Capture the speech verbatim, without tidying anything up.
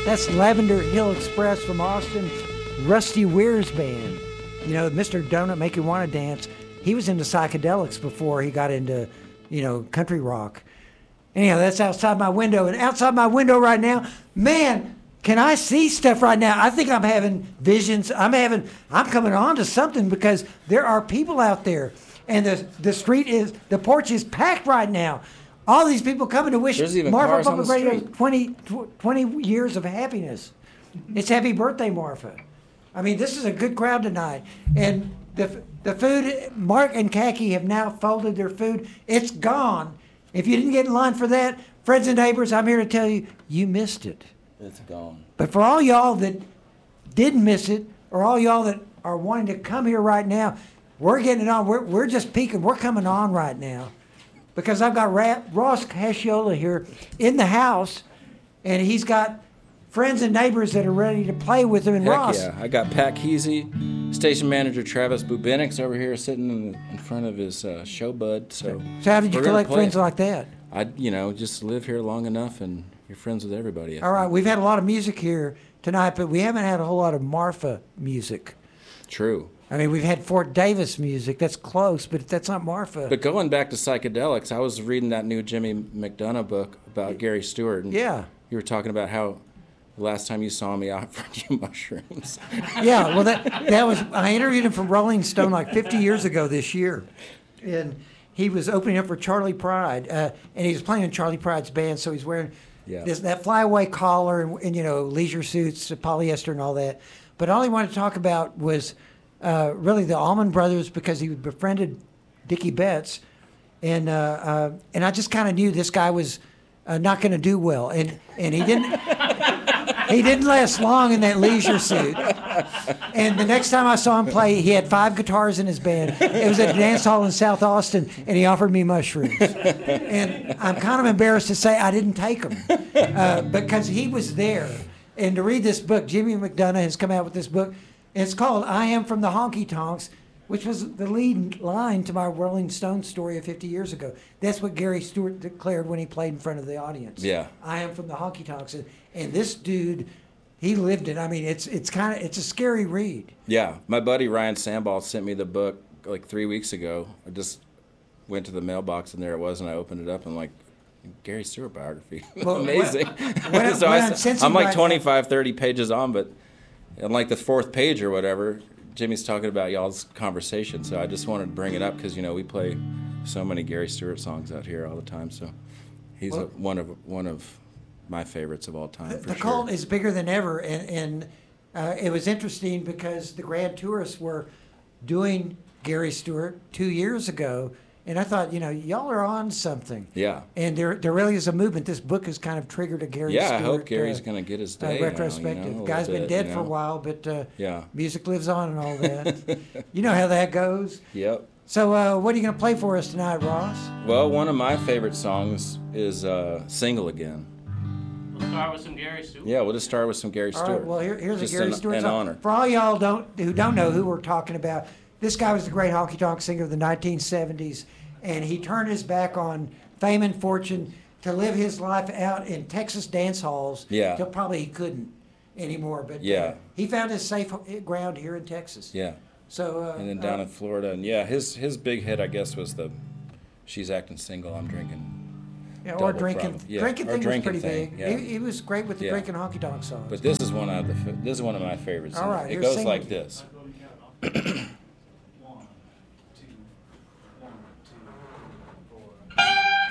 That's Lavender Hill Express from Austin, Rusty Weir's band. You know, Mister Donut Make You Wanna Dance, he was into psychedelics before he got into, you know, country rock. Anyhow, that's outside my window. And outside my window right now, man, can I see stuff right now? I think I'm having visions. I'm having, I'm coming on to something because there are people out there. And the the street is, the porch is packed right now. All these people coming to wish Marfa Public Radio twenty, twenty years of happiness. It's happy birthday, Marfa. I mean, this is a good crowd tonight. And the the food, Mark and Khaki have now folded their food. It's gone. If you didn't get in line for that, friends and neighbors, I'm here to tell you, you missed it. It's gone. But for all y'all that didn't miss it, or all y'all that are wanting to come here right now, we're getting it on. We're, we're just peaking. We're coming on right now. Because I've got Ra- Ross Casciola here in the house, and he's got friends and neighbors that are ready to play with him. And Heck Ross, yeah. I got Pat Kesey, station manager Travis Bubinix over here sitting in, in front of his uh, show bud. So, so how did you collect friends it. like that? I, you know, just live here long enough, and you're friends with everybody. All right, we've had a lot of music here tonight, but we haven't had a whole lot of Marfa music. True. I mean, we've had Fort Davis music. That's close, but that's not Marfa. But going back to psychedelics, I was reading that new Jimmy McDonough book about Gary Stewart. And yeah. You were talking about how the last time you saw me, I offered you mushrooms. Yeah, well, that that was, I interviewed him for Rolling Stone like fifty years ago this year. And he was opening up for Charlie Pride. Uh, and he was playing in Charlie Pride's band, so he's wearing yeah. this, that flyaway collar and, and, you know, leisure suits, polyester and all that. But all he wanted to talk about was... Uh, really the Allman Brothers, because he befriended Dickie Betts, and uh, uh, and I just kind of knew this guy was uh, not going to do well, and and he didn't he didn't last long in that leisure suit. And the next time I saw him play, he had five guitars in his band. It was at a dance hall in South Austin, and he offered me mushrooms. And I'm kind of embarrassed to say I didn't take them uh, because he was there. And to read this book, Jimmy McDonough has come out with this book. It's called I Am from the Honky Tonks, which was the lead line to my Rolling Stone story of fifty years ago. That's what Gary Stewart declared when he played in front of the audience. Yeah. I am from the Honky Tonks. And, and this dude, he lived it. I mean, it's it's kind of, it's a scary read. Yeah. My buddy Ryan Samball sent me the book like three weeks ago. I just went to the mailbox and there it was, and I opened it up and like, Gary Stewart biography. Well, amazing. When, when, so when I, I'm, I'm like right twenty-five, now. thirty pages on, but on like the fourth page or whatever, Jimmy's talking about y'all's conversation. So I just wanted to bring it up because, you know, we play so many Gary Stewart songs out here all the time. So he's well, a, one of one of my favorites of all time. The, for the sure. cult is bigger than ever, and, and uh, it was interesting because the Grand Tourists were doing Gary Stewart two years ago. And I thought, you know, y'all are on something. Yeah. And there there really is a movement. This book has kind of triggered a Gary yeah, Stewart. Yeah, I hope Gary's uh, going to get his day. Uh, retrospective. Now, you know, Guy's been bit, dead you know? for a while, but uh, yeah. music lives on and all that. You know how that goes. Yep. So uh, what are you going to play for us tonight, Ross? Well, one of my favorite songs is uh, Single Again. We'll start with some Gary Stewart. Yeah, we'll just start with some Gary Stewart. All right, well, here, here's just a Gary an, Stewart an song. honor. For all y'all don't who don't know who we're talking about, this guy was the great honky-tonk singer of the nineteen seventies. And he turned his back on fame and fortune to live his life out in Texas dance halls. Yeah. Till probably he couldn't anymore. But yeah. uh, he found his safe ground here in Texas. Yeah. So. Uh, and then down uh, in Florida, and yeah, his his big hit, I guess, was the "She's Acting Single, I'm Drinking." Yeah, or drinking. Yeah, drinking or thing drinking was pretty thing, big. yeah. He, he was great with the yeah. drinking honky tonk songs. But this is one of the this is one of my favorites. All right, it goes sing like with this.